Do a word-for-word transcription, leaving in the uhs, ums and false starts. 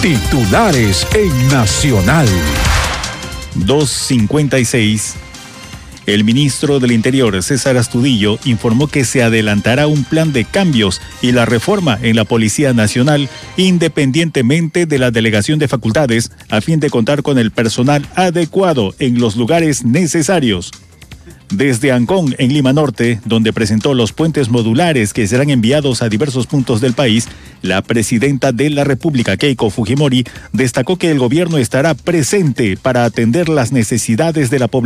Titulares en Nacional. dos cincuenta y seis. El ministro del Interior, César Astudillo, informó que se adelantará un plan de cambios y la reforma en la Policía Nacional, independientemente de la delegación de facultades, a fin de contar con el personal adecuado en los lugares necesarios. Desde Ancón, en Lima Norte, donde presentó los puentes modulares que serán enviados a diversos puntos del país, la presidenta de la República, Keiko Fujimori, destacó que el gobierno estará presente para atender las necesidades de la población.